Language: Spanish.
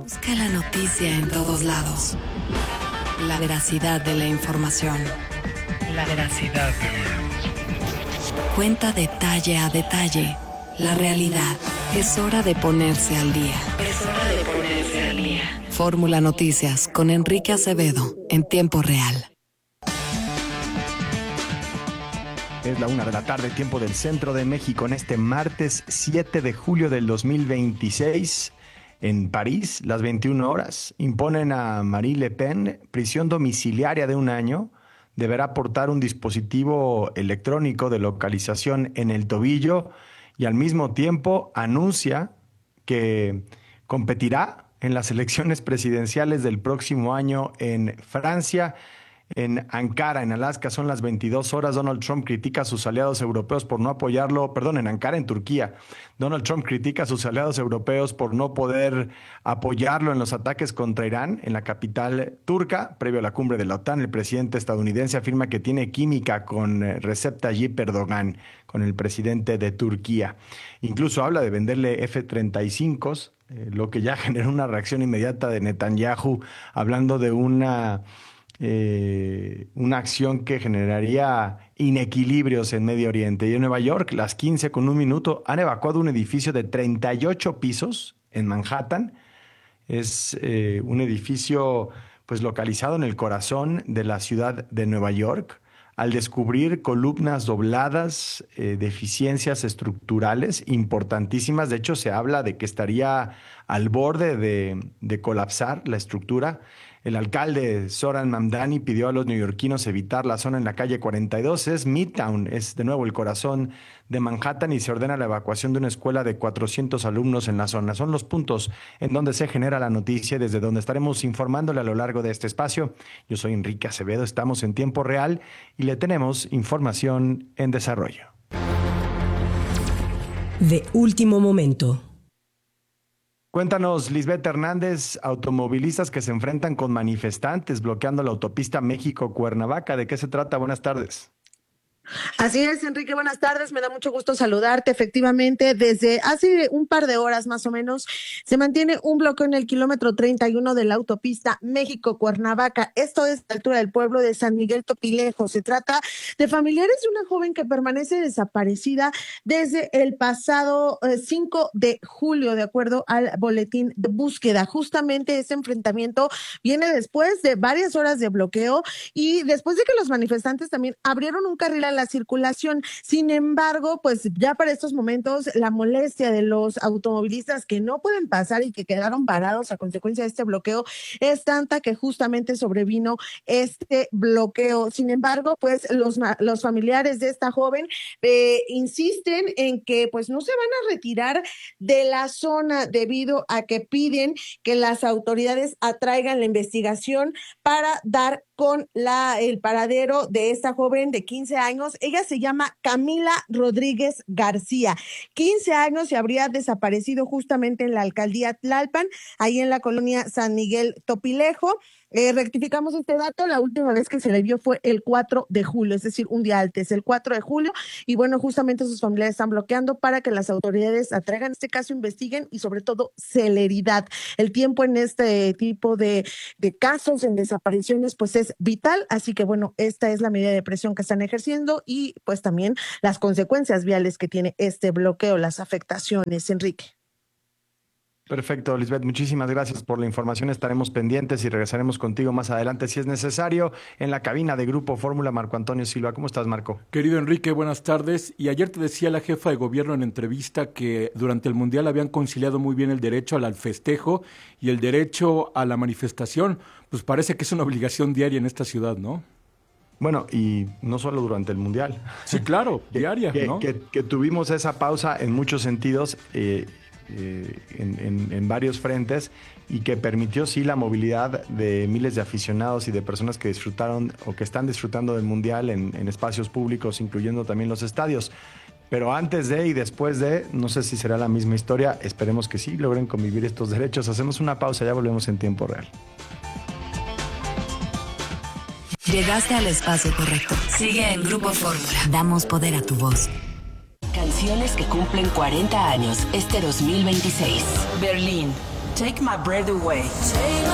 Busca la noticia en todos lados. La veracidad de la información. La veracidad de la... Cuenta detalle a detalle la realidad. Es hora de ponerse al día. Es hora de ponerse al día. Fórmula Noticias con Enrique Acevedo en tiempo real. Es la 1 de la tarde, tiempo del centro de México, en este martes 7 de julio del 2026. En París, las 21 horas, imponen a Marine Le Pen prisión domiciliaria de 1 año. Deberá portar un dispositivo electrónico de localización en el tobillo y al mismo tiempo anuncia que competirá en las elecciones presidenciales del próximo año en Francia. En Ankara, en Alaska, son las 22 horas. Donald Trump critica a sus aliados europeos por no apoyarlo. Perdón, en Ankara, en Turquía. Donald Trump critica a sus aliados europeos por no poder apoyarlo en los ataques contra Irán en la capital turca. Previo a la cumbre de la OTAN, el presidente estadounidense afirma que tiene química con Recep Tayyip Erdogan, con el presidente de Turquía. Incluso habla de venderle F-35, lo que ya generó una reacción inmediata de Netanyahu, hablando de una acción que generaría inequilibrios en Medio Oriente. Y en Nueva York, las 15:01 han evacuado un edificio de 38 pisos en Manhattan. Es un edificio pues localizado en el corazón de la ciudad de Nueva York. Al descubrir columnas dobladas, deficiencias estructurales importantísimas. De hecho, se habla de que estaría al borde de colapsar la estructura. El alcalde Zoran Mamdani pidió a los neoyorquinos evitar la zona en la calle 42. Es Midtown, es de nuevo el corazón de Manhattan, y se ordena la evacuación de una escuela de 400 alumnos en la zona. Son los puntos en donde se genera la noticia, desde donde estaremos informándole a lo largo de este espacio. Yo soy Enrique Acevedo, estamos en tiempo real y le tenemos información en desarrollo. De último momento. Cuéntanos, Lisbeth Hernández, automovilistas que se enfrentan con manifestantes bloqueando la autopista México-Cuernavaca. ¿De qué se trata? Buenas tardes. Así es, Enrique, buenas tardes, me da mucho gusto saludarte. Efectivamente, desde hace un par de horas más o menos, se mantiene un bloqueo en el kilómetro 31 de la autopista México-Cuernavaca. Esto es a la altura del pueblo de San Miguel Topilejo. Se trata de familiares de una joven que permanece desaparecida desde el pasado 5 de julio, de acuerdo al boletín de búsqueda. Justamente ese enfrentamiento viene después de varias horas de bloqueo y después de que los manifestantes también abrieron un carril a la circulación. Sin embargo, pues ya para estos momentos la molestia de los automovilistas que no pueden pasar y que quedaron varados a consecuencia de este bloqueo es tanta que justamente sobrevino este bloqueo. Sin embargo, pues los familiares de esta joven insisten en que pues no se van a retirar de la zona debido a que piden que las autoridades atraigan la investigación para dar con el paradero de esta joven de 15 años. Ella se llama Camila Rodríguez García. 15 años, se habría desaparecido justamente en la alcaldía Tlalpan, ahí en la colonia San Miguel Topilejo. Rectificamos este dato, la última vez que se le vio fue el 4 de julio, es decir, un día antes, el 4 de julio, y bueno, justamente sus familiares están bloqueando para que las autoridades atraigan este caso, investiguen y sobre todo celeridad. El tiempo en este tipo de casos, en desapariciones, pues es vital, así que bueno, esta es la medida de presión que están ejerciendo y pues también las consecuencias viales que tiene este bloqueo, las afectaciones, Enrique. Perfecto, Lisbeth, muchísimas gracias por la información. Estaremos pendientes y regresaremos contigo más adelante si es necesario. En la cabina de Grupo Fórmula, Marco Antonio Silva. ¿Cómo estás, Marco? Querido Enrique, buenas tardes. Y ayer te decía la jefa de gobierno en entrevista que durante el Mundial habían conciliado muy bien el derecho al festejo y el derecho a la manifestación. Pues parece que es una obligación diaria en esta ciudad, ¿no? Bueno, y no solo durante el Mundial. Sí, claro, diaria, ¿no? Que tuvimos esa pausa en muchos sentidos, en varios frentes, y que permitió sí la movilidad de miles de aficionados y de personas que disfrutaron o que están disfrutando del Mundial en espacios públicos, incluyendo también los estadios. Pero antes de y después de, no sé si será la misma historia, esperemos que sí logren convivir estos derechos. Hacemos una pausa, ya volvemos en tiempo real. Llegaste al espacio correcto. Sigue en Grupo Fórmula. Damos poder a tu voz. Canciones que cumplen 40 años este 2026. Berlín, Take my breath away. Take